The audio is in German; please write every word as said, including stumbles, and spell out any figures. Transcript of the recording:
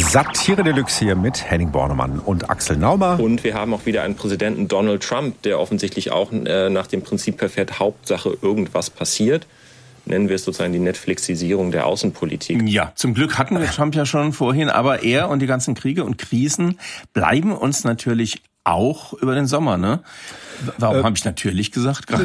Satire Deluxe hier mit Henning Bornemann und Axel Naumer. Und wir haben auch wieder einen Präsidenten Donald Trump, der offensichtlich auch äh, nach dem Prinzip verfährt, Hauptsache irgendwas passiert. Nennen wir es sozusagen die Netflixisierung der Außenpolitik. Ja, zum Glück hatten wir Trump ja schon vorhin, aber er und die ganzen Kriege und Krisen bleiben uns natürlich auch über den Sommer, ne? Warum äh, habe ich natürlich gesagt gerade?